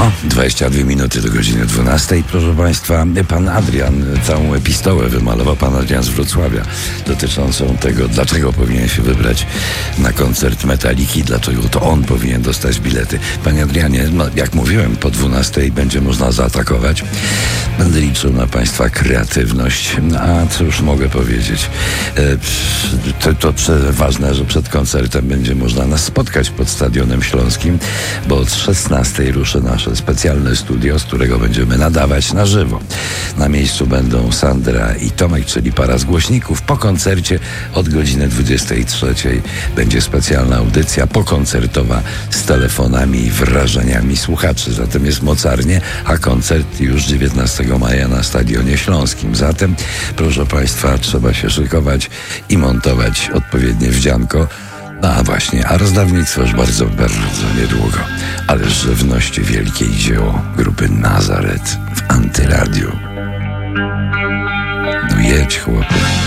22 minuty do godziny 12. Proszę Państwa, pan Adrian całą epistołę wymalował, pan Adrian z Wrocławia, dotyczącą tego, dlaczego powinien się wybrać na koncert Metaliki, dlaczego to on powinien dostać bilety. Panie Adrianie, jak mówiłem, po 12 będzie można zaatakować. Będę liczył na Państwa kreatywność. A cóż mogę powiedzieć? To ważne, że przed koncertem będzie można nas spotkać pod Stadionem Śląskim, bo od 16 ruszy nasze specjalne studio, z którego będziemy nadawać na żywo. Na miejscu będą Sandra i Tomek, czyli para z głośników. Po koncercie od godziny 23 będzie specjalna audycja pokoncertowa z telefonami i wrażeniami słuchaczy. Zatem jest mocarnie, a koncert już 19 maja na Stadionie Śląskim. Zatem, proszę Państwa, trzeba się szykować i montować odpowiednie wdzianko. A właśnie, a rozdawnictwo już bardzo, bardzo niedługo. Ale żywności wielkie i dzieło grupy Nazaret w Antyradiu. No jedź, chłopie.